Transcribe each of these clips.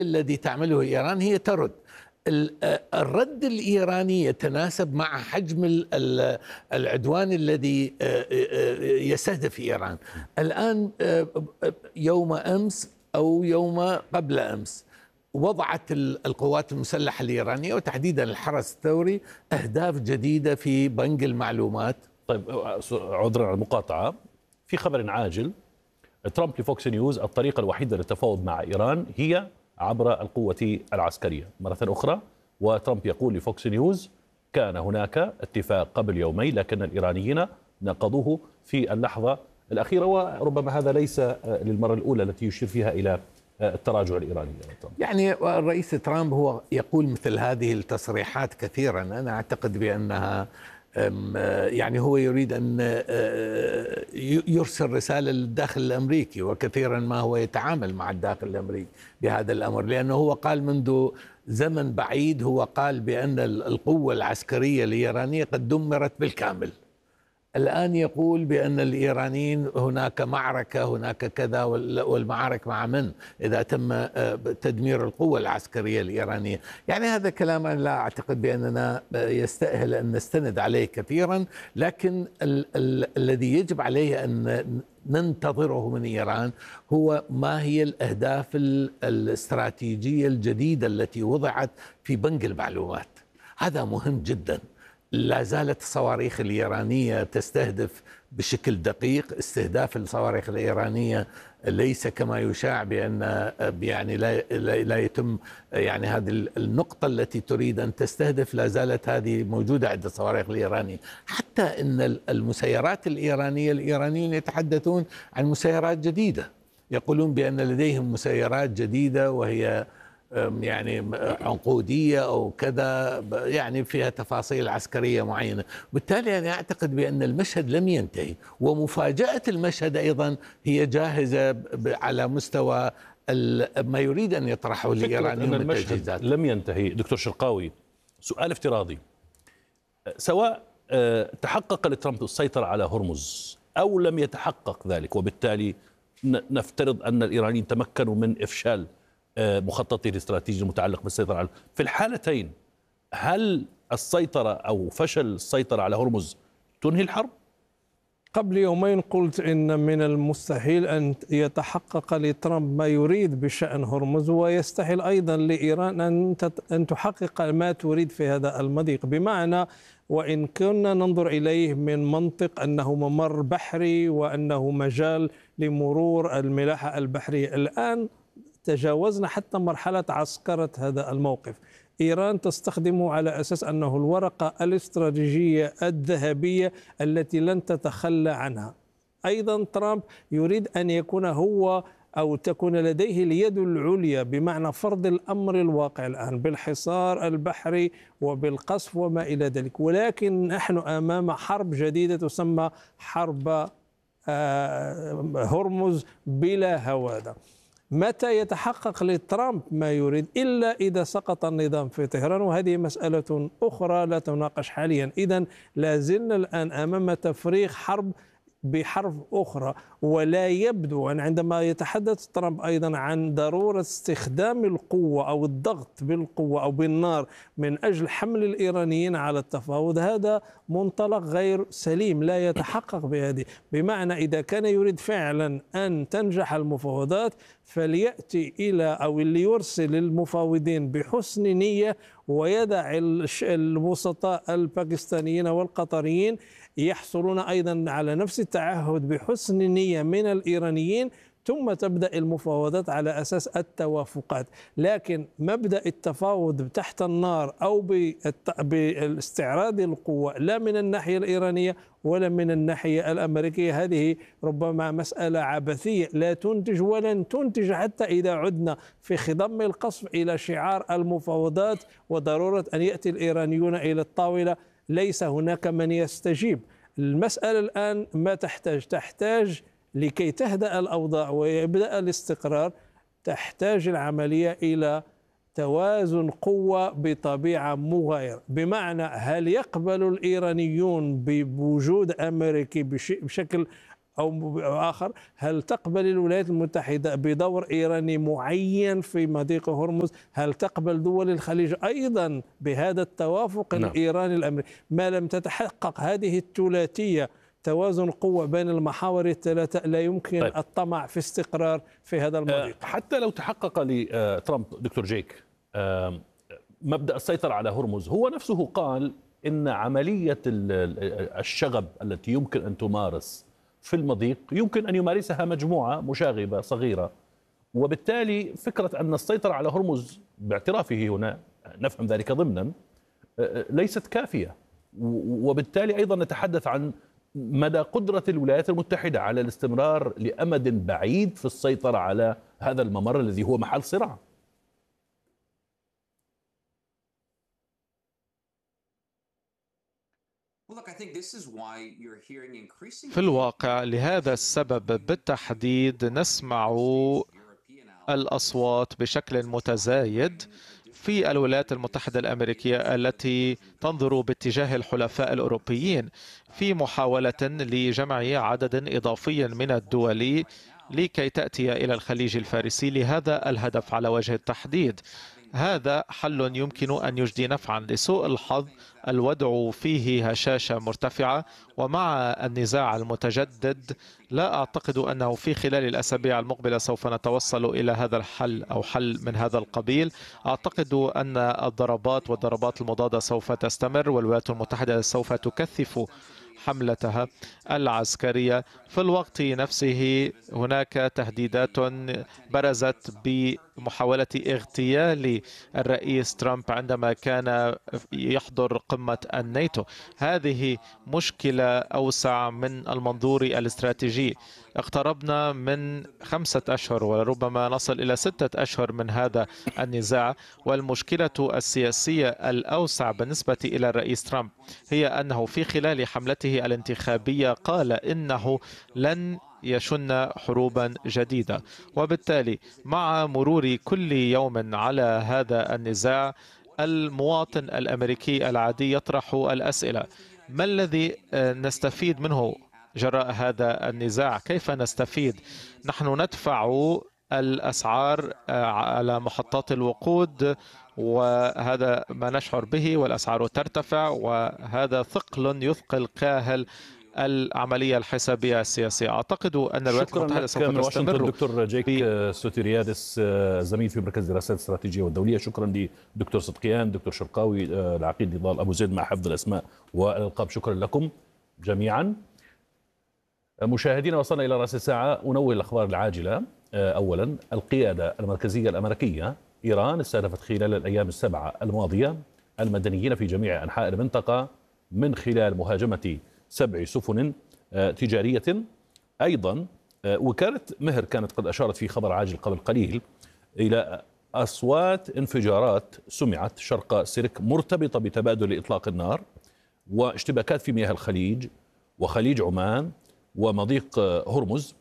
الذي تعمله إيران هي ترد. الرد الإيراني يتناسب مع حجم العدوان الذي يستهدف إيران. الآن يوم أمس أو يوم قبل أمس وضعت القوات المسلحة الإيرانية وتحديدا الحرس الثوري أهداف جديدة في بنك المعلومات. طيب عذرا على المقاطعة، في خبر عاجل، ترامب لفوكس نيوز: الطريقة الوحيدة للتفاوض مع إيران هي عبر القوة العسكرية مرة أخرى. وترامب يقول لفوكس نيوز: كان هناك اتفاق قبل يومين لكن الإيرانيين نقضوه في اللحظة الأخيرة. وربما هذا ليس للمرة الأولى التي يشير فيها إلى التراجع الإيراني. يعني الرئيس ترامب هو يقول مثل هذه التصريحات كثيرا. أنا أعتقد بأنها يعني هو يريد أن يرسل رسالة للداخل الأمريكي، وكثيرا ما هو يتعامل مع الداخل الأمريكي بهذا الأمر، لأنه هو قال منذ زمن بعيد، هو قال بأن القوة العسكرية الإيرانية قد دمرت بالكامل. الآن يقول بأن الإيرانيين هناك معركة، هناك كذا، والمعارك مع من إذا تم تدمير القوة العسكرية الإيرانية. يعني هذا كلام لا أعتقد بأننا يستأهل أن نستند عليه كثيرا، لكن الذي يجب عليه أن ننتظره من إيران هو ما هي الأهداف الاستراتيجية الجديدة التي وضعت في بنك المعلومات. هذا مهم جدا. لا زالت الصواريخ الإيرانية تستهدف بشكل دقيق. استهداف الصواريخ الإيرانية ليس كما يشاع بأن يعني لا يتم، يعني هذه النقطة التي تريد أن تستهدف لا زالت هذه موجودة عند الصواريخ الإيرانية. حتى أن المسيرات الإيرانية، الإيرانيين يتحدثون عن مسيرات جديدة، يقولون بأن لديهم مسيرات جديدة وهي يعني عنقودية أو كذا، يعني فيها تفاصيل عسكرية معينة. بالتالي أنا أعتقد بأن المشهد لم ينتهي، ومفاجأة المشهد أيضا هي جاهزة على مستوى ما يريد أن يطرحه الإيرانيون من تجهيزات. لم ينتهي. دكتور شرقاوي، سؤال افتراضي: سواء تحقق لترامب السيطرة على هرمز أو لم يتحقق ذلك، وبالتالي نفترض أن الإيرانيين تمكنوا من إفشال مخططه الاستراتيجي المتعلق بالسيطرة على، في الحالتين هل السيطرة أو فشل السيطرة على هرمز تنهي الحرب؟ قبل يومين قلت إن من المستحيل أن يتحقق لترامب ما يريد بشأن هرمز، ويستحيل أيضا لإيران أن تحقق ما تريد في هذا المضيق. بمعنى وإن كنا ننظر إليه من منطق أنه ممر بحري وأنه مجال لمرور الملاحة البحرية، الآن تجاوزنا حتى مرحلة عسكرة هذا الموقف. إيران تستخدمه على أساس أنه الورقة الاستراتيجية الذهبية التي لن تتخلى عنها. أيضا ترامب يريد أن يكون هو أو تكون لديه اليد العليا، بمعنى فرض الأمر الواقع الآن بالحصار البحري وبالقصف وما إلى ذلك. ولكن نحن أمام حرب جديدة تسمى حرب هرمز بلا هوادة. متى يتحقق لترامب ما يريد؟ إلا إذا سقط النظام في طهران، وهذه مسألة أخرى لا تناقش حاليا. إذن لا زلنا الآن أمام تفريغ حرب بحرب أخرى. ولا يبدو أن عندما يتحدث ترامب أيضا عن ضرورة استخدام القوة أو الضغط بالقوة أو بالنار من أجل حمل الإيرانيين على التفاوض، هذا منطلق غير سليم لا يتحقق بهذه. بمعنى إذا كان يريد فعلا أن تنجح المفاوضات فليأتي إلى أو اللي يرسل المفاوضين بحسن نية، ويدع الوسطاء الباكستانيين والقطريين يحصلون أيضا على نفس التعهد بحسن نية من الإيرانيين، ثم تبدأ المفاوضات على أساس التوافقات. لكن مبدأ التفاوض تحت النار أو باستعراض القوة لا من الناحية الإيرانية ولا من الناحية الأمريكية، هذه ربما مسألة عبثية لا تنتج ولن تنتج حتى إذا عدنا في خضم القصف إلى شعار المفاوضات وضرورة أن يأتي الإيرانيون إلى الطاولة. ليس هناك من يستجيب. المسألة الآن ما تحتاج لكي تهدأ الأوضاع ويبدأ الاستقرار، تحتاج العملية إلى توازن قوة بطبيعة مغايرة. بمعنى هل يقبل الإيرانيون بوجود أمريكي بشكل أو آخر، هل تقبل الولايات المتحدة بدور إيراني معين في مضيق هرمز؟ هل تقبل دول الخليج أيضا بهذا التوافق الإيراني الأمريكي؟ ما لم تتحقق هذه الثلاثية، توازن قوة بين المحاور الثلاثة، لا يمكن الطمع في استقرار في هذا المضيق. حتى لو تحقق لترامب دكتور جيك مبدأ السيطرة على هرمز، هو نفسه قال إن عملية الشغب التي يمكن أن تمارس في المضيق يمكن أن يمارسها مجموعة مشاغبة صغيرة، وبالتالي فكرة أن السيطرة على هرمز باعترافه هنا نفهم ذلك ضمنا ليست كافية. وبالتالي أيضا نتحدث عن مدى قدرة الولايات المتحدة على الاستمرار لأمد بعيد في السيطرة على هذا الممر الذي هو محل صراع. في الواقع لهذا السبب بالتحديد نسمع الأصوات بشكل متزايد في الولايات المتحدة الأمريكية التي تنظر باتجاه الحلفاء الأوروبيين في محاولة لجمع عدد إضافي من الدول لكي تأتي إلى الخليج الفارسي لهذا الهدف على وجه التحديد. هذا حل يمكن أن يجدي نفعا. لسوء الحظ الوضع فيه هشاشة مرتفعة، ومع النزاع المتجدد لا أعتقد أنه في خلال الأسابيع المقبلة سوف نتوصل إلى هذا الحل أو حل من هذا القبيل. أعتقد أن الضربات المضادة سوف تستمر، والولايات المتحدة سوف تكثف حملتها العسكرية. في الوقت نفسه هناك تهديدات برزت بمحاولة اغتيال الرئيس ترامب عندما كان يحضر قمة الناتو. هذه مشكلة أوسع من المنظور الاستراتيجي. اقتربنا من 5 أشهر وربما نصل إلى 6 أشهر من هذا النزاع، والمشكلة السياسية الأوسع بالنسبة إلى الرئيس ترامب هي أنه في خلال حملته الانتخابية قال إنه لن يشن حروبا جديدة، وبالتالي مع مرور كل يوم على هذا النزاع المواطن الأمريكي العادي يطرح الأسئلة: ما الذي نستفيد منه جراء هذا النزاع؟ كيف نستفيد؟ نحن ندفع الأسعار على محطات الوقود، وهذا ما نشعر به، والأسعار ترتفع، وهذا ثقل يثقل كاهل العملية الحسابية السياسية. أعتقد أن الولايات المتحدة سوف تستمر. دكتور جيك سوتيريادس، زميل في مركز دراسات الاستراتيجية والدولية. شكرا لدكتور صدقيان، دكتور شرقاوي، العقيد نضال أبو زيد مع حفظ الأسماء والألقاب. شكرا لكم جميعا. مشاهدينا، وصلنا إلى رأس الساعة. أنوه الأخبار العاجلة. أولا، القيادة المركزية الأمريكية: إيران استهدفت خلال الأيام السبعة الماضية المدنيين في جميع أنحاء المنطقة من خلال مهاجمة 7 سفن تجارية. أيضا وكالة مهر كانت قد أشارت في خبر عاجل قبل قليل إلى أصوات انفجارات سمعت شرق سيرك مرتبطة بتبادل إطلاق النار واشتباكات في مياه الخليج وخليج عمان ومضيق هرمز.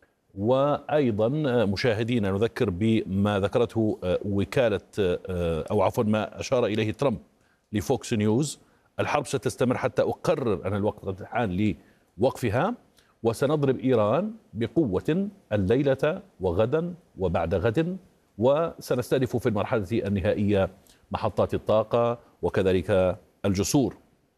وأيضا مشاهدينا نذكر بما ذكرته وكالة أو عفوا ما أشار إليه ترامب لفوكس نيوز: الحرب ستستمر حتى أقرر أن الوقت قد حان لوقفها، وسنضرب إيران بقوة الليلة وغدا وبعد غد، وسنستهدف في المرحلة النهائية محطات الطاقة وكذلك الجسور.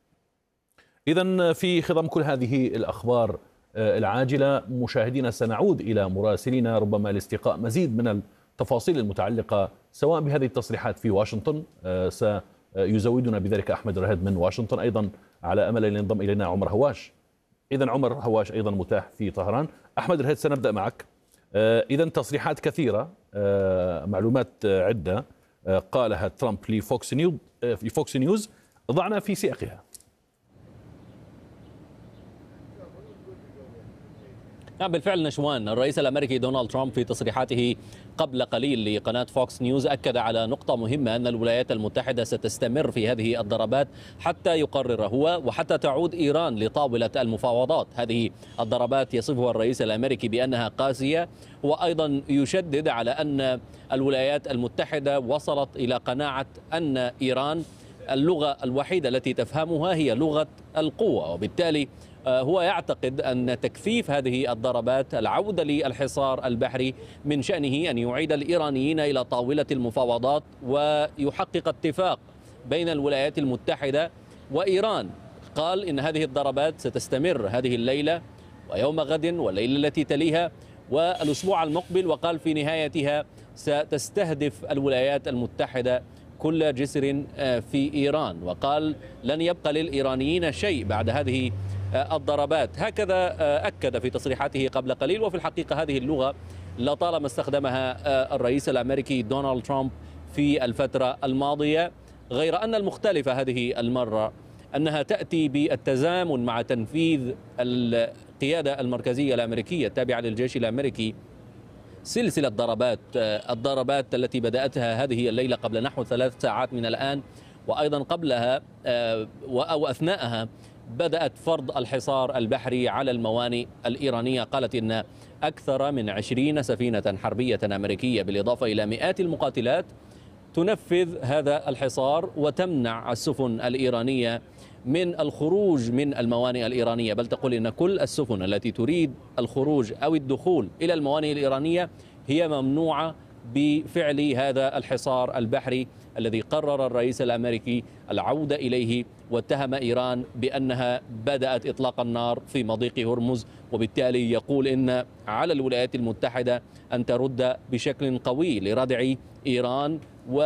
إذن في خضم كل هذه الأخبار العاجلة مشاهدينا سنعود إلى مراسلين ربما لاستقاء مزيد من التفاصيل المتعلقة سواء بهذه التصريحات في واشنطن، سيزودنا بذلك أحمد رهاد من واشنطن، أيضا على أمل أن ينضم إلينا عمر هواش. إذن عمر هواش أيضا متاح في طهران. أحمد رهاد، سنبدأ معك. إذن تصريحات كثيرة، معلومات عدة قالها ترامب لفوكس نيوز، ضعنا في سياقها. نعم بالفعل نشوان، الرئيس الأمريكي دونالد ترامب في تصريحاته قبل قليل لقناة فوكس نيوز أكد على نقطة مهمة: أن الولايات المتحدة ستستمر في هذه الضربات حتى يقرر هو وحتى تعود إيران لطاولة المفاوضات. هذه الضربات يصفها الرئيس الأمريكي بأنها قاسية، وأيضا يشدد على أن الولايات المتحدة وصلت إلى قناعة أن إيران اللغة الوحيدة التي تفهمها هي لغة القوة، وبالتالي هو يعتقد أن تكثيف هذه الضربات، العودة للحصار البحري، من شأنه أن يعيد الإيرانيين إلى طاولة المفاوضات ويحقق اتفاق بين الولايات المتحدة وإيران. قال إن هذه الضربات ستستمر هذه الليلة ويوم غد والليلة التي تليها والأسبوع المقبل، وقال في نهايتها ستستهدف الولايات المتحدة كل جسر في إيران، وقال لن يبقى للإيرانيين شيء بعد هذه الضربات. هكذا أكد في تصريحاته قبل قليل، وفي الحقيقة هذه اللغة لطالما استخدمها الرئيس الأمريكي دونالد ترامب في الفترة الماضية، غير أن المختلف هذه المرة أنها تأتي بالتزامن مع تنفيذ القيادة المركزية الأمريكية التابعة للجيش الأمريكي سلسلة الضربات التي بدأتها هذه الليلة قبل نحو 3 ساعات من الآن، وأيضا قبلها أو أثناءها بدأت فرض الحصار البحري على الموانئ الإيرانية. قالت إن أكثر من 20 سفينة حربية أمريكية بالإضافة إلى مئات المقاتلات تنفذ هذا الحصار وتمنع السفن الإيرانية من الخروج من الموانئ الإيرانية، بل تقول إن كل السفن التي تريد الخروج أو الدخول إلى الموانئ الإيرانية هي ممنوعة بفعل هذا الحصار البحري الذي قرر الرئيس الأمريكي العودة إليه، واتهم إيران بأنها بدأت إطلاق النار في مضيق هرمز، وبالتالي يقول إن على الولايات المتحدة أن ترد بشكل قوي لردع إيران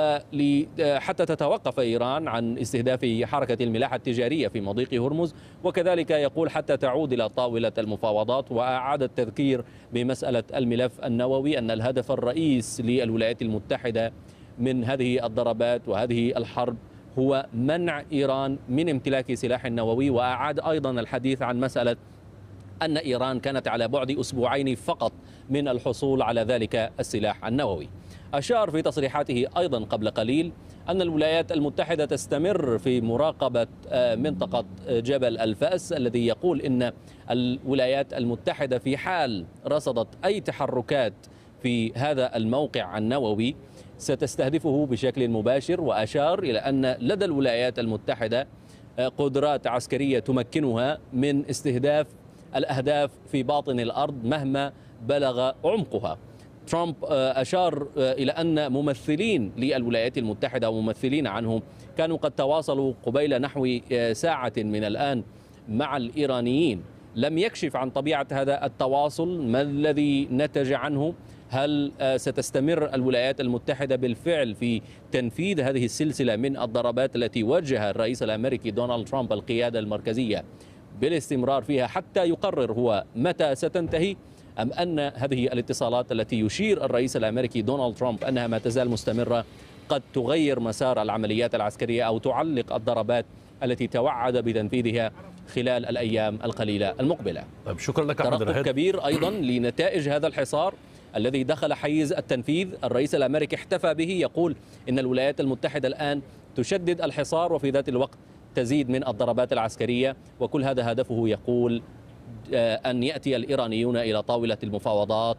وحتى تتوقف إيران عن استهداف حركة الملاحة التجارية في مضيق هرمز، وكذلك يقول حتى تعود إلى طاولة المفاوضات. وأعاد التذكير بمسألة الملف النووي، أن الهدف الرئيس للولايات المتحدة من هذه الضربات وهذه الحرب هو منع إيران من امتلاك سلاح نووي. وأعاد أيضا الحديث عن مسألة أن إيران كانت على بعد أسبوعين فقط من الحصول على ذلك السلاح النووي. أشار في تصريحاته أيضا قبل قليل أن الولايات المتحدة تستمر في مراقبة منطقة جبل الفأس، الذي يقول إن الولايات المتحدة في حال رصدت أي تحركات في هذا الموقع النووي ستستهدفه بشكل مباشر. وأشار إلى أن لدى الولايات المتحدة قدرات عسكرية تمكنها من استهداف الأهداف في باطن الأرض مهما بلغ عمقها. ترامب أشار إلى أن ممثلين للولايات المتحدة وممثلين عنهم كانوا قد تواصلوا قبيل نحو ساعة من الآن مع الإيرانيين. لم يكشف عن طبيعة هذا التواصل، ما الذي نتج عنه، هل ستستمر الولايات المتحدة بالفعل في تنفيذ هذه السلسلة من الضربات التي وجه الرئيس الأمريكي دونالد ترامب القيادة المركزية بالاستمرار فيها حتى يقرر هو متى ستنتهي، أم أن هذه الاتصالات التي يشير الرئيس الأمريكي دونالد ترامب أنها ما تزال مستمرة قد تغير مسار العمليات العسكرية أو تعلق الضربات التي توعد بتنفيذها خلال الأيام القليلة المقبلة. طيب شكرا لك أحمد ترقب كبير أيضا لنتائج هذا الحصار الذي دخل حيز التنفيذ. الرئيس الأمريكي احتفى به، يقول إن الولايات المتحدة الآن تشدد الحصار وفي ذات الوقت تزيد من الضربات العسكرية، وكل هذا هدفه يقول أن يأتي الإيرانيون إلى طاولة المفاوضات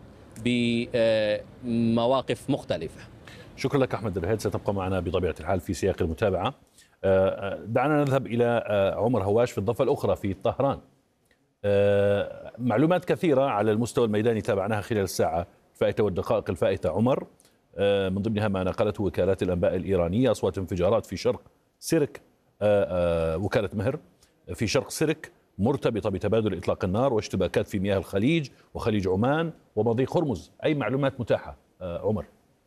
بمواقف مختلفة. شكرا لك أحمد الرهيد، ستبقى معنا بطبيعة الحال في سياق المتابعة. دعنا نذهب إلى عمر هواش في الضفة الأخرى في طهران. معلومات كثيرة على المستوى الميداني تابعناها خلال الساعة الفائتة والدقائق الفائتة عمر، من ضمنها ما نقلته وكالات الأنباء الإيرانية: أصوات انفجارات في شرق سرك، وكالة مهر في شرق سرك مرتبطة بتبادل إطلاق النار واشتباكات في مياه الخليج وخليج عمان ومضيق هرمز. أي معلومات متاحة عمر؟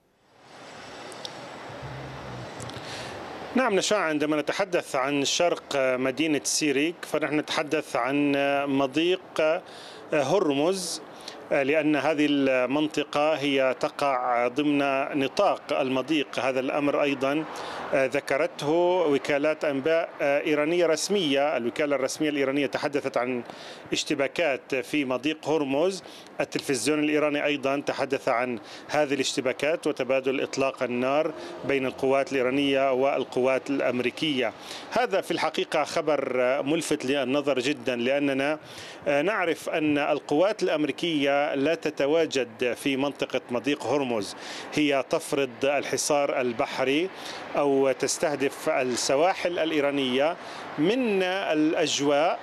نعم نشاع، عندما نتحدث عن شرق مدينة سيريك فنحن نتحدث عن مضيق هرمز، لأن هذه المنطقة هي تقع ضمن نطاق المضيق. هذا الأمر أيضا ذكرته وكالات أنباء إيرانية رسمية. الوكالة الرسمية الإيرانية تحدثت عن اشتباكات في مضيق هرمز. التلفزيون الإيراني أيضا تحدث عن هذه الاشتباكات وتبادل إطلاق النار بين القوات الإيرانية والقوات الأمريكية. هذا في الحقيقة خبر ملفت للنظر جدا، لأننا نعرف أن القوات الأمريكية أمريكا لا تتواجد في منطقة مضيق هرمز، هي تفرض الحصار البحري أو تستهدف السواحل الإيرانية من الأجواء،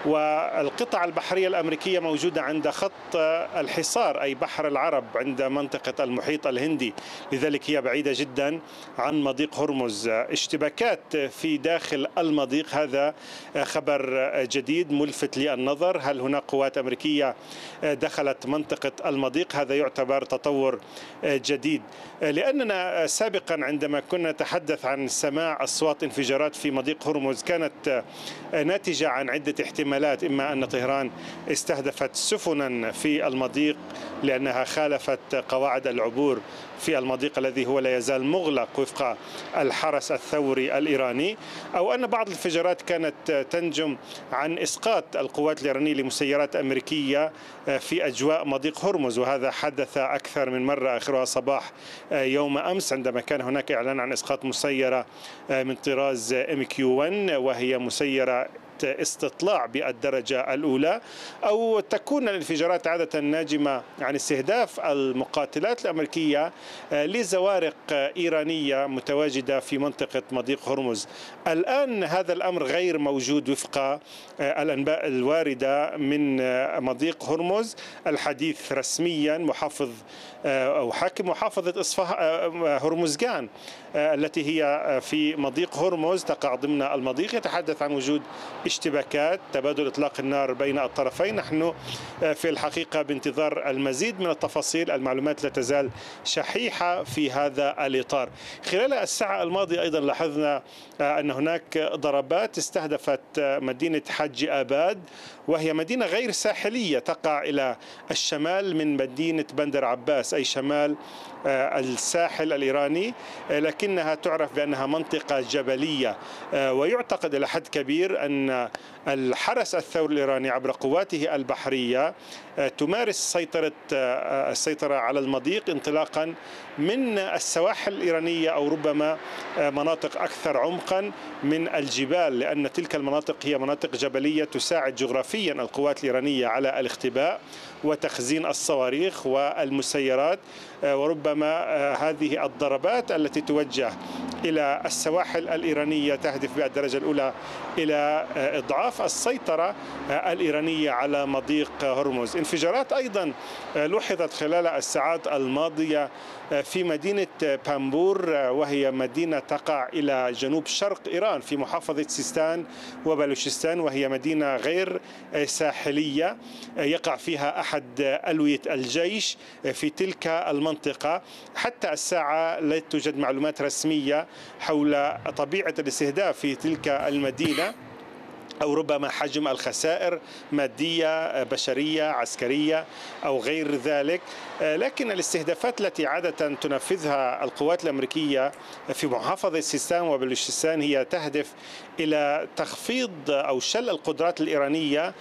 والقطع البحرية الأمريكية موجودة عند خط الحصار أي بحر العرب عند منطقة المحيط الهندي، لذلك هي بعيدة جدا عن مضيق هرمز. اشتباكات في داخل المضيق هذا خبر جديد ملفت للنظر. هل هناك قوات أمريكية دخلت منطقة المضيق؟ هذا يعتبر تطور جديد، لأننا سابقا عندما كنا نتحدث عن سماع أصوات انفجارات في مضيق هرمز كانت ناتجة عن عدة احتمالات، إما أن طهران استهدفت سفنا في المضيق لأنها خالفت قواعد العبور في المضيق الذي هو لا يزال مغلق وفق الحرس الثوري الإيراني، أو أن بعض الانفجارات كانت تنجم عن إسقاط القوات الإيرانية لمسيرات أمريكية في أجواء مضيق هرمز، وهذا حدث أكثر من مرة، آخرها صباح يوم أمس عندما كان هناك إعلان عن إسقاط مسيرة من طراز MQ-1 وهي مسيرة استطلاع بالدرجة الأولى، أو تكون الانفجارات عادة ناجمة عن استهداف المقاتلات الأمريكية لزوارق إيرانية متواجدة في منطقة مضيق هرمز. الآن هذا الأمر غير موجود وفق الأنباء الواردة من مضيق هرمز. الحديث رسميا محافظ أو حاكم محافظة هرمزغان التي هي في مضيق هرمز تقع ضمن المضيق يتحدث عن وجود اشتباكات، تبادل إطلاق النار بين الطرفين. نحن في الحقيقة بانتظار المزيد من التفاصيل، المعلومات لا تزال شحيحة في هذا الإطار. خلال الساعة الماضية أيضا لاحظنا أن هناك ضربات استهدفت مدينة حج آباد، وهي مدينة غير ساحلية تقع إلى الشمال من مدينة بندر عباس أي شمال الساحل الإيراني، لكنها تعرف بأنها منطقة جبلية، ويعتقد إلى حد كبير أن الحرس الثوري الإيراني عبر قواته البحرية تمارس السيطرة على المضيق انطلاقا من السواحل الإيرانية أو ربما مناطق أكثر عمقا من الجبال، لأن تلك المناطق هي مناطق جبلية تساعد جغرافيا القوات الإيرانية على الاختباء وتخزين الصواريخ والمسيرات. وربما هذه الضربات التي توجه إلى السواحل الإيرانية تهدف بالدرجة الأولى إلى إضعاف السيطرة الإيرانية على مضيق هرمز. انفجارات أيضا لوحظت خلال الساعات الماضية في مدينة بامبور، وهي مدينة تقع إلى جنوب شرق إيران في محافظة سيستان وبلوشستان، وهي مدينة غير ساحلية يقع فيها أحد ألوية الجيش في تلك المنطقة. حتى الساعة لا توجد معلومات رسمية حول طبيعة الاستهداف في تلك المدينة أو ربما حجم الخسائر مادية بشرية عسكرية أو غير ذلك، لكن الاستهدافات التي عادة تنفذها القوات الأمريكية في محافظة سيستان وبلوشستان هي تهدف إلى تخفيض أو شل القدرات الإيرانية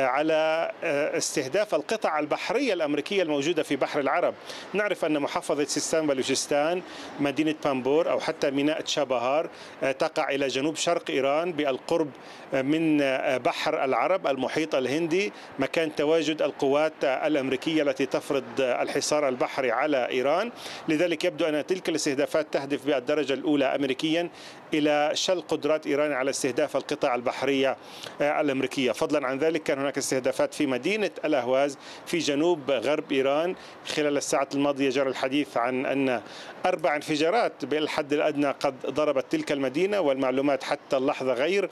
على استهداف القطع البحرية الأمريكية الموجودة في بحر العرب. نعرف أن محافظة سيستان وبلوشستان، مدينة بامبور أو حتى ميناء تشابهار تقع إلى جنوب شرق إيران بالقرب من بحر العرب المحيط الهندي، مكان تواجد القوات الأمريكية التي تفرض الحصار البحري على إيران. لذلك يبدو أن تلك الاستهدافات تهدف بالدرجة الأولى أمريكيا إلى شل قدرات إيران على استهداف القطع البحرية الأمريكية. فضلا عن ذلك كان هناك استهدافات في مدينة الأهواز في جنوب غرب إيران. خلال الساعات الماضية جرى الحديث عن أن 4 انفجارات بالحد الأدنى قد ضربت تلك المدينة، والمعلومات حتى اللحظة غير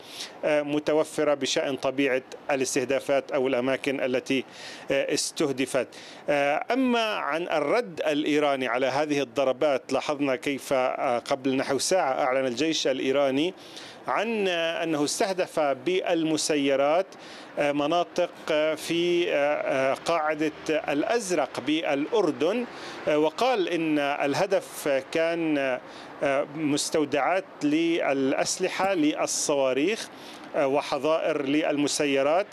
متوفرة بشأن طبيعة الاستهدافات أو الأماكن التي استهدفت. أما عن الرد الإيراني على هذه الضربات، لاحظنا كيف قبل نحو ساعة أعلن الجيش الإيراني عن أنه استهدف بالمسيرات مناطق في قاعدة الأزرق بالأردن، وقال إن الهدف كان مستودعات للأسلحة للصواريخ وحظائر للمسيرات،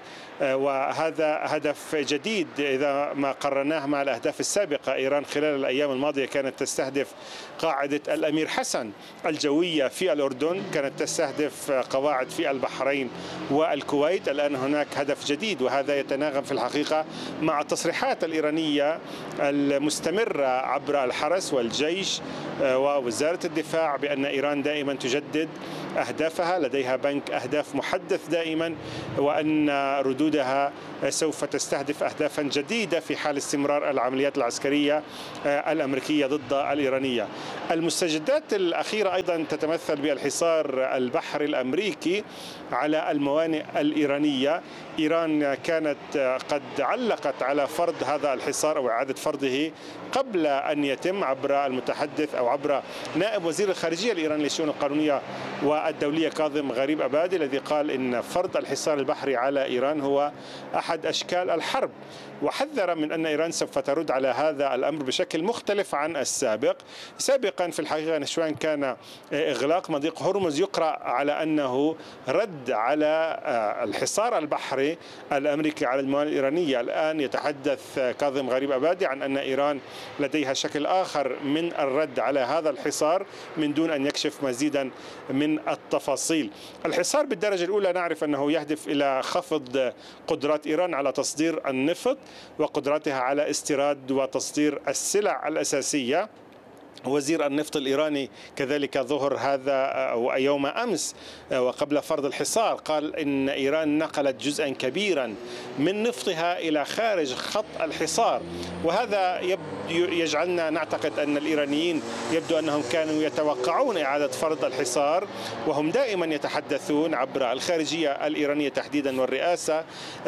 وهذا هدف جديد إذا ما قرناه مع الأهداف السابقة. إيران خلال الأيام الماضية كانت تستهدف قاعدة الأمير حسن الجوية في الأردن، كانت تستهدف تستهدف قواعد في البحرين والكويت. الآن هناك هدف جديد، وهذا يتناغم في الحقيقة مع التصريحات الإيرانية المستمرة عبر الحرس والجيش ووزارة الدفاع بأن إيران دائما تجدد أهدافها، لديها بنك أهداف محدث دائما، وأن ردودها سوف تستهدف أهدافا جديدة في حال استمرار العمليات العسكرية الأمريكية ضد الإيرانية. المستجدات الأخيرة أيضا تتمثل بالحصار البحري الأمريكي على الموانئ الإيرانية. إيران كانت قد علقت على فرض هذا الحصار أو إعادة فرضه قبل أن يتم عبر المتحدث أو عبر نائب وزير الخارجية الإيراني للشؤون القانونية والدولية كاظم غريب أبادي، الذي قال إن فرض الحصار البحري على إيران هو أحد أشكال الحرب، وحذر من أن إيران سوف ترد على هذا الأمر بشكل مختلف عن السابق. سابقا في الحقيقة نشوان كان إغلاق مضيق هرمز يقرأ على أنه رد على الحصار البحري الأمريكي على الموانئ الإيرانية. الآن يتحدث كاظم غريب أبادي عن أن إيران لديها شكل آخر من الرد على هذا الحصار من دون أن يكشف مزيدا من التفاصيل. الحصار بالدرجة الأولى نعرف أنه يهدف إلى خفض قدرات إيران على تصدير النفط وقدرتها على استيراد وتصدير السلع الأساسية. وزير النفط الإيراني كذلك ظهر هذا أو يوم أمس وقبل فرض الحصار قال إن إيران نقلت جزءا كبيرا من نفطها إلى خارج خط الحصار، وهذا يجعلنا نعتقد أن الإيرانيين يبدو أنهم كانوا يتوقعون إعادة فرض الحصار، وهم دائما يتحدثون عبر الخارجية الإيرانية تحديدا والرئاسة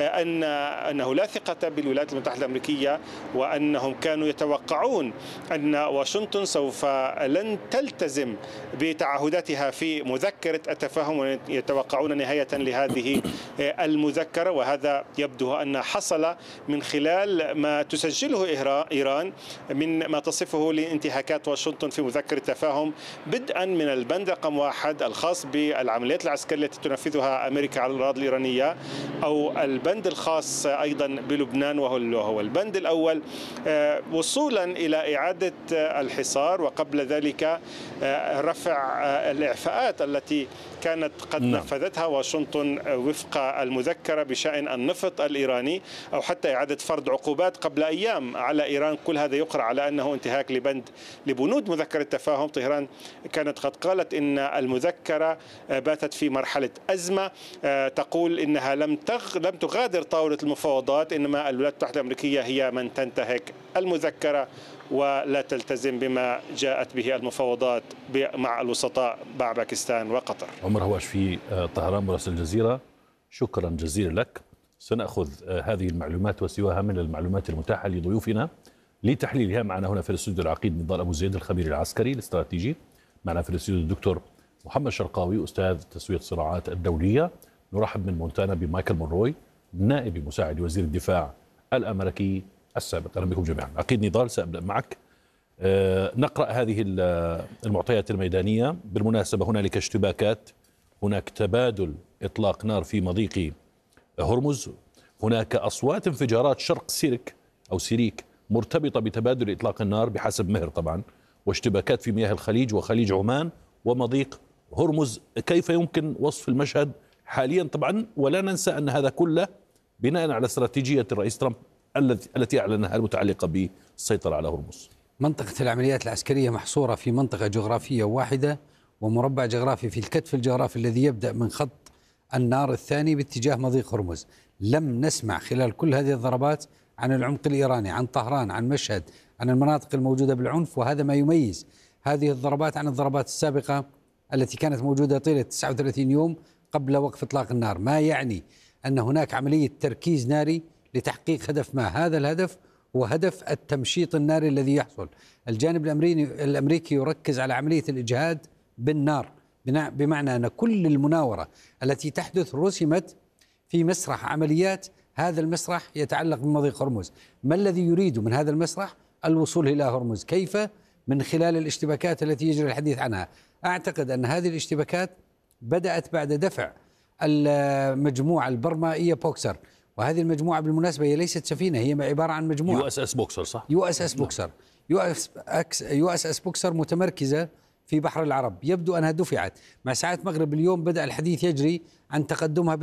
أنه لا ثقة بالولايات المتحدة الأمريكية، وأنهم كانوا يتوقعون أن واشنطن سوف لن تلتزم بتعهداتها في مذكرة التفاهم، ويتوقعون نهاية لهذه المذكرة. وهذا يبدو أن حصل من خلال ما تسجله إيران من ما تصفه لانتهاكات واشنطن في مذكرة التفاهم، بدءا من البند رقم 1 الخاص بالعمليات العسكرية التي تنفذها أمريكا على الأراضي الإيرانية، أو البند الخاص أيضا بلبنان وهو البند الأول، وصولا إلى إعادة الحصار، وقبل ذلك رفع الإعفاءات التي كانت قد نفذتها واشنطن وفق المذكرة بشأن النفط الإيراني، أو حتى إعادة فرض عقوبات قبل أيام على إيران. كل هذا يقرأ على أنه انتهاك لبنود مذكرة التفاهم. طهران كانت قد قالت إن المذكرة باتت في مرحلة أزمة، تقول إنها لم تغادر طاولة المفاوضات، إنما الولايات المتحدة الأمريكية هي من تنتهك المذكرة ولا تلتزم بما جاءت به المفاوضات مع الوسطاء مع باكستان وقطر. عمر هواش في طهران مراسل الجزيرة، شكرا جزيلا لك. سنأخذ هذه المعلومات وسواها من المعلومات المتاحة لضيوفنا لتحليلها. معنا هنا في الاستوديو العقيد نضال أبو زيد الخبير العسكري الاستراتيجي، معنا في الاستوديو الدكتور محمد شرقاوي أستاذ تسوية الصراعات الدولية. نرحب من مونتانا بمايكل مونروي نائب مساعد وزير الدفاع الأمريكي السابق. أهلا بكم جميعا. عقيد نضال، سأبدأ معك. نقرأ هذه المعطيات الميدانية. بالمناسبة هنالك اشتباكات، هناك تبادل إطلاق نار في مضيق هرمز، هناك أصوات انفجارات شرق سيريك مرتبطة بتبادل إطلاق النار بحسب مهر طبعا، واشتباكات في مياه الخليج وخليج عمان ومضيق هرمز. كيف يمكن وصف المشهد حاليا طبعا؟ ولا ننسى أن هذا كله بناء على استراتيجية الرئيس ترامب التي أعلنها المتعلقة بالسيطرة على هرمز. منطقة العمليات العسكرية محصورة في منطقة جغرافية واحدة ومربع جغرافي في الكتف الجغرافي الذي يبدأ من خط النار الثاني باتجاه مضيق هرمز. لم نسمع خلال كل هذه الضربات عن العمق الإيراني، عن طهران، عن مشهد، عن المناطق الموجودة بالعنف، وهذا ما يميز هذه الضربات عن الضربات السابقة التي كانت موجودة طيلة 39 يوم قبل وقف إطلاق النار. ما يعني أن هناك عملية تركيز ناري لتحقيق هدف ما. هذا الهدف هو هدف التمشيط الناري الذي يحصل. الجانب الأمريكي يركز على عملية الإجهاد بالنار، بمعنى أن كل المناورة التي تحدث رسمت في مسرح عمليات. هذا المسرح يتعلق بمضيق هرمز. ما الذي يريد من هذا المسرح؟ الوصول إلى هرمز. كيف؟ من خلال الاشتباكات التي يجري الحديث عنها. أعتقد أن هذه الاشتباكات بدأت بعد دفع المجموعة البرمائية بوكسر، وهذه المجموعة بالمناسبة هي ليست سفينة، هي عبارة عن مجموعة USS بوكسر. صح، USS بوكسر. USS بوكسر متمركزة في بحر العرب يبدو أنها دفعت. مع ساعات مغرب اليوم بدأ الحديث يجري عن تقدمها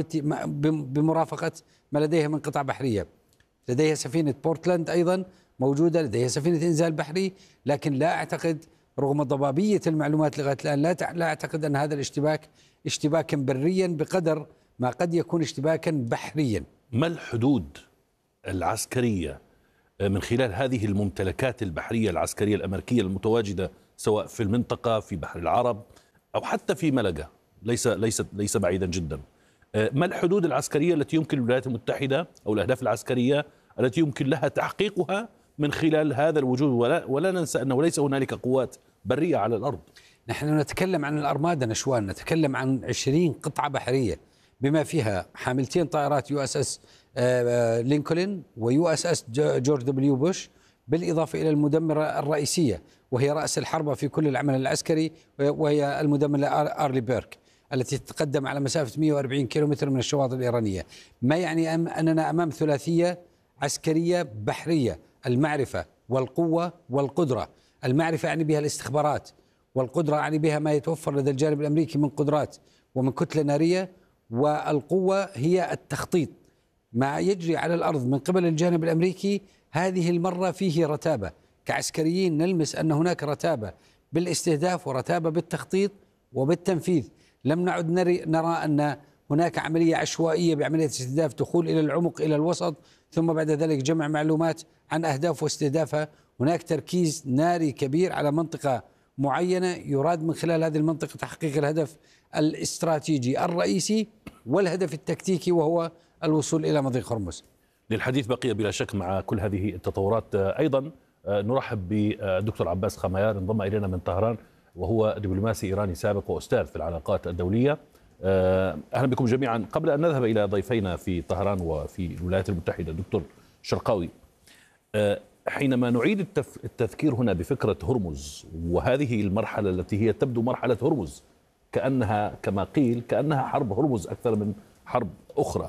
بمرافقة ما لديها من قطع بحرية. لديها سفينة بورتلاند أيضا موجودة، لديها سفينة إنزال بحري، لكن لا أعتقد رغم ضبابية المعلومات لغاية الآن لا أعتقد أن هذا الاشتباك اشتباكا بريا بقدر ما قد يكون اشتباكا بحريا. ما الحدود العسكرية من خلال هذه الممتلكات البحرية العسكرية الأمريكية المتواجدة سواء في المنطقة في بحر العرب أو حتى في ملقا ليس بعيدا جدا؟ ما الحدود العسكرية التي يمكن الولايات المتحدة أو الأهداف العسكرية التي يمكن لها تحقيقها من خلال هذا الوجود؟ ولا ننسى أنه ليس هنالك قوات برية على الأرض. نحن نتكلم عن الأرمادة نشوان، نتكلم عن 20 قطعة بحرية بما فيها حاملتين طائرات USS لينكولن وUSS جورج دبليو بوش، بالإضافة إلى المدمرة الرئيسية وهي رأس الحربة في كل العمل العسكري، وهي المدمرة أرلي بيرك التي تتقدم على مسافة 140 كيلومتر من الشواطئ الإيرانية. ما يعني أننا أمام ثلاثية عسكرية بحرية: المعرفة والقوة والقدرة. المعرفة يعني بها الاستخبارات، والقدرة يعني بها ما يتوفر لدى الجانب الأمريكي من قدرات ومن كتلة نارية، والقوة هي التخطيط. ما يجري على الأرض من قبل الجانب الأمريكي هذه المرة فيه رتابة. كعسكريين نلمس أن هناك رتابة بالاستهداف ورتابة بالتخطيط وبالتنفيذ. لم نعد نرى أن هناك عملية عشوائية بعملية استهداف، دخول إلى العمق إلى الوسط ثم بعد ذلك جمع معلومات عن أهداف واستهدافها. هناك تركيز ناري كبير على منطقة معينة يراد من خلال هذه المنطقة تحقيق الهدف الاستراتيجي الرئيسي والهدف التكتيكي وهو الوصول إلى مضيق هرمز. للحديث بقية بلا شك مع كل هذه التطورات. أيضا نرحب بالدكتور عباس خميار، انضم إلينا من طهران وهو دبلوماسي إيراني سابق وأستاذ في العلاقات الدولية. أهلا بكم جميعا. قبل أن نذهب إلى ضيفينا في طهران وفي الولايات المتحدة، دكتور شرقاوي، حينما نعيد التذكير هنا بفكرة هرمز وهذه المرحلة التي هي تبدو مرحلة هرمز كأنها كما قيل كأنها حرب هرمز أكثر من حرب أخرى،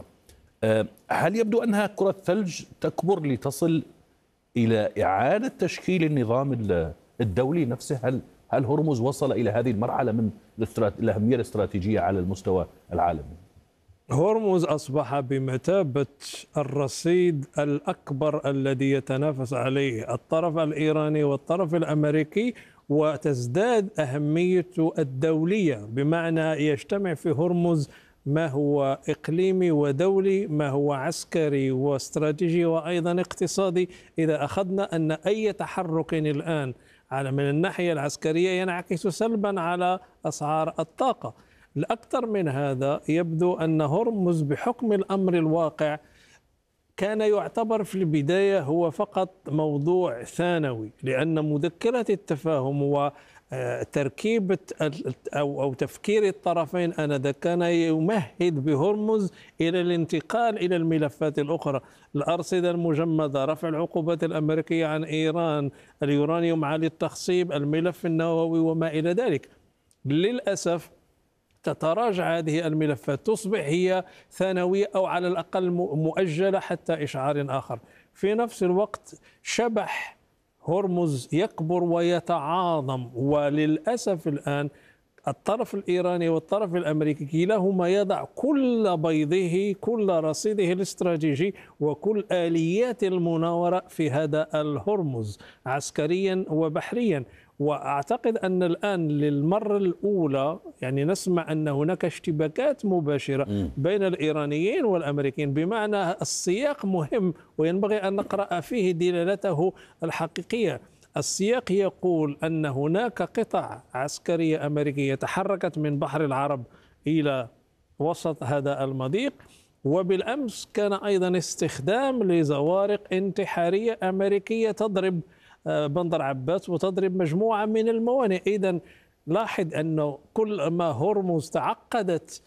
هل يبدو أنها كرة ثلج تكبر لتصل إلى إعادة تشكيل النظام الدولي نفسه؟ هل هرمز وصل إلى هذه المرحلة من الأهمية الاستراتيجية على المستوى العالمي؟ هرمز أصبح بمثابة الرصيد الأكبر الذي يتنافس عليه الطرف الإيراني والطرف الأمريكي، وتزداد أهميته الدولية، بمعنى يجتمع في هرمز ما هو إقليمي ودولي، ما هو عسكري واستراتيجي وأيضا اقتصادي. إذا أخذنا أن أي تحرك الآن من الناحية العسكرية ينعكس سلبا على أسعار الطاقة. الأكثر من هذا يبدو أن هرمز بحكم الأمر الواقع كان يعتبر في البداية هو فقط موضوع ثانوي، لأن مذكرة التفاهم وتركيبة أو تفكير الطرفين آنذاك كان يمهد بهرمز إلى الانتقال إلى الملفات الأخرى: الأرصدة المجمدة، رفع العقوبات الأمريكية عن إيران، اليورانيوم عالي التخصيب، الملف النووي وما إلى ذلك. للأسف تتراجع هذه الملفات، تصبح هي ثانوية أو على الأقل مؤجلة حتى إشعار آخر. في نفس الوقت شبح هرمز يكبر ويتعاظم، وللأسف الآن الطرف الإيراني والطرف الأمريكي كلاهما يضع كل بيضه، كل رصيده الاستراتيجي وكل آليات المناورة في هذا الهرمز عسكريا وبحريا. وأعتقد أن الآن للمرة الأولى نسمع أن هناك اشتباكات مباشرة بين الإيرانيين والأمريكيين، بمعنى السياق مهم وينبغي أن نقرأ فيه دلالته الحقيقية. السياق يقول أن هناك قطع عسكرية أمريكية تحركت من بحر العرب إلى وسط هذا المضيق، وبالأمس كان أيضا استخدام لزوارق انتحارية أمريكية تضرب بندر عباس وتضرب مجموعة من الموانئ. إذن لاحظ أنه كل ما هرمز تعقدت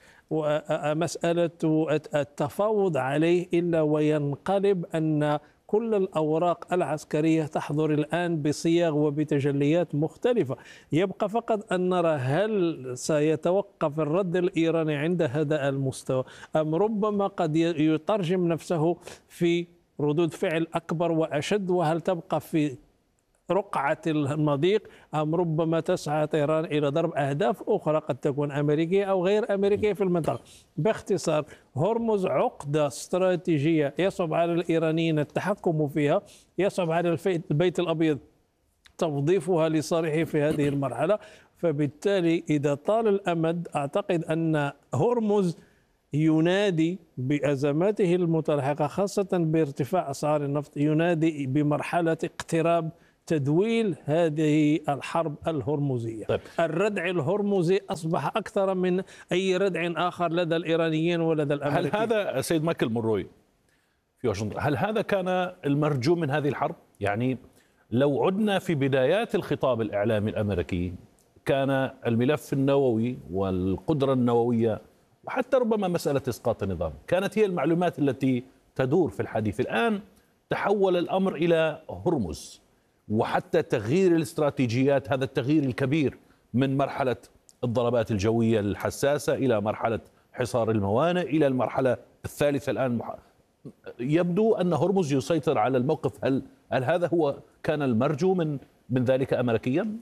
مسألة التفاوض عليه إلا وينقلب أن كل الأوراق العسكرية تحضر الآن بصيغ وبتجليات مختلفة. يبقى فقط أن نرى هل سيتوقف الرد الإيراني عند هذا المستوى أم ربما قد يترجم نفسه في ردود فعل أكبر وأشد، وهل تبقى في رقعة المضيق، أم ربما تسعى طهران إلى ضرب أهداف أخرى قد تكون أمريكية أو غير أمريكية في المنطقة؟ باختصار، هرمز عقدة استراتيجية يصعب على الإيرانيين التحكم فيها، يصعب على البيت الأبيض توظيفها لصالحه في هذه المرحلة. فبالتالي إذا طال الأمد أعتقد أن هرمز ينادي بأزماته المتلاحقة، خاصة بارتفاع أسعار النفط، ينادي بمرحلة اقتراب تدويل هذه الحرب الهرمزية. طيب. الردع الهرمزي أصبح أكثر من أي ردع آخر لدى الإيرانيين ولدى الأمريكيين. هل هذا سيد مايكل مونروي في واشنطن، هل هذا كان المرجو من هذه الحرب؟ يعني لو عدنا في بدايات الخطاب الإعلامي الأمريكي، كان الملف النووي والقدرة النووية وحتى ربما مسألة إسقاط النظام كانت هي المعلومات التي تدور في الحديث. الآن تحول الأمر إلى هرمز، وحتى تغيير الاستراتيجيات، هذا التغيير الكبير من مرحلة الضربات الجوية الحساسة إلى مرحلة حصار الموانئ إلى المرحلة الثالثة الآن. يبدو أن هرمز يسيطر على الموقف. هل هذا هو كان المرجو من ذلك أمريكيا؟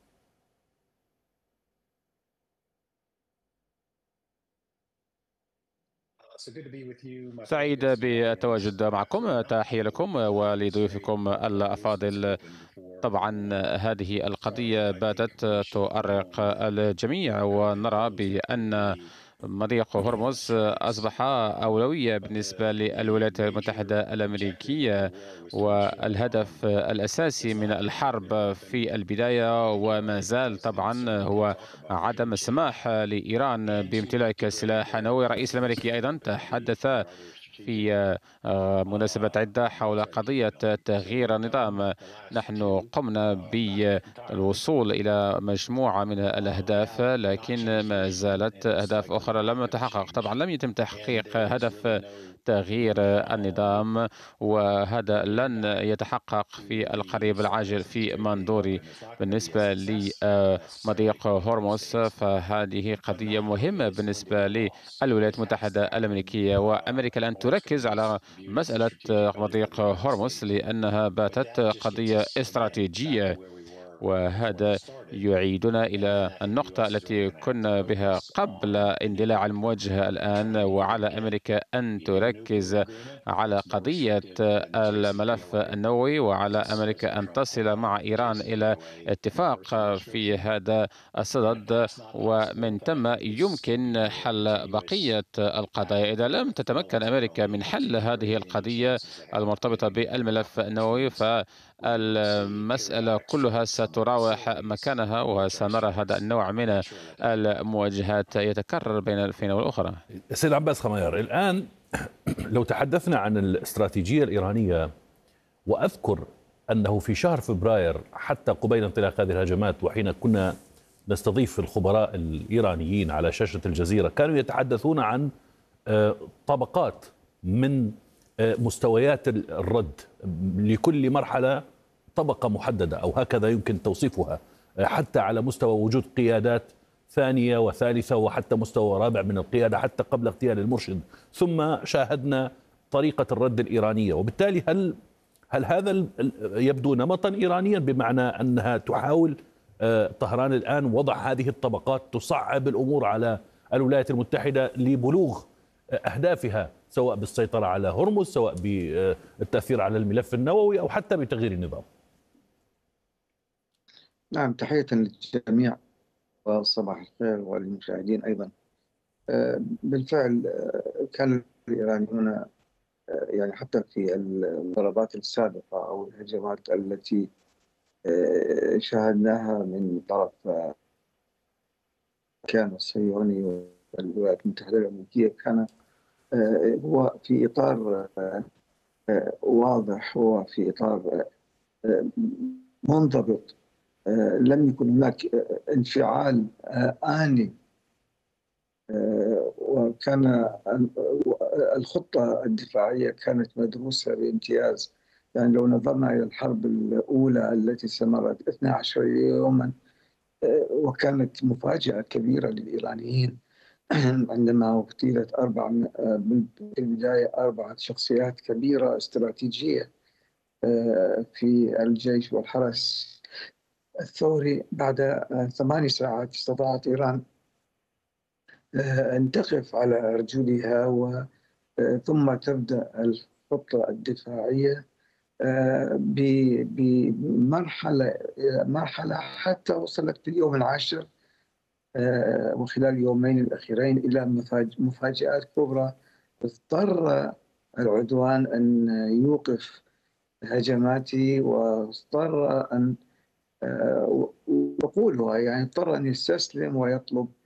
سعيد بالتواجد معكم، تحية لكم ولضيوفكم الأفاضل. طبعا هذه القضية باتت تؤرق الجميع، ونرى بأن مضيق هرمز أصبح أولوية بالنسبة للولايات المتحدة الأمريكية، والهدف الأساسي من الحرب في البداية وما زال طبعا هو عدم السماح لإيران بامتلاك سلاح نووي. الرئيس الأمريكي أيضا تحدث في مناسبات عدة حول قضية تغيير النظام. نحن قمنا بالوصول إلى مجموعة من الأهداف، لكن ما زالت أهداف أخرى لم تتحقق. طبعا لم يتم تحقيق هدف تغيير النظام، وهذا لن يتحقق في القريب العاجل في منظوري. بالنسبة لمضيق هرمز فهذه قضية مهمة بالنسبة للولايات المتحدة الأمريكية، وأمريكا الآن تركز على مسألة مضيق هرمز لأنها باتت قضية استراتيجية، وهذا يعيدنا إلى النقطة التي كنا بها قبل اندلاع المواجهة الآن، وعلى أمريكا أن تركز على قضية الملف النووي، وعلى أمريكا أن تصل مع إيران إلى اتفاق في هذا الصدد، ومن ثم يمكن حل بقية القضايا. إذا لم تتمكن أمريكا من حل هذه القضية المرتبطة بالملف النووي فالمسألة كلها ستراوح مكانها، وسنرى هذا النوع من المواجهات يتكرر بين الفينة والأخرى. سيد عباس خميار، الآن لو تحدثنا عن الاستراتيجية الإيرانية، وأذكر أنه في شهر فبراير حتى قبيل انطلاق هذه الهجمات، وحين كنا نستضيف الخبراء الإيرانيين على شاشة الجزيرة، كانوا يتحدثون عن طبقات من مستويات الرد، لكل مرحلة طبقة محددة أو هكذا يمكن توصيفها، حتى على مستوى وجود قيادات ثانية وثالثة وحتى مستوى رابع من القيادة حتى قبل اغتيال المرشد. ثم شاهدنا طريقة الرد الإيرانية، وبالتالي هل هذا يبدو نمطا إيرانيا، بمعنى أنها تحاول طهران الآن وضع هذه الطبقات تصعب الأمور على الولايات المتحدة لبلوغ أهدافها، سواء بالسيطرة على هرمز، سواء بالتأثير على الملف النووي، أو حتى بتغيير النظام؟ نعم، تحية للجميع وصباح الخير وللمشاهدين أيضا. بالفعل كان الإيرانيون يعني حتى في الضربات السابقة أو الهجمات التي شاهدناها من طرف كان الصهيوني والولايات المتحدة الأمريكية، كان هو في إطار واضح، هو في إطار منضبط. لم يكن هناك انفعال آني، وكان الخطة الدفاعية كانت مدروسة بامتياز. يعني لو نظرنا إلى الحرب الأولى التي استمرت 12 يوما، وكانت مفاجأة كبيرة للإيرانيين عندما اغتيلت في البداية 4 شخصيات كبيرة استراتيجية في الجيش والحرس الثوري. بعد 8 ساعات استطاعت إيران أن تقف على أرجلها ثم تبدأ الخطة الدفاعية بمرحلة حتى وصلت في اليوم العاشر وخلال اليومين الأخيرين إلى مفاجآت كبرى. اضطر العدوان أن يوقف هجماته، واضطر أن يقولها يعني اضطر أن يستسلم ويطلب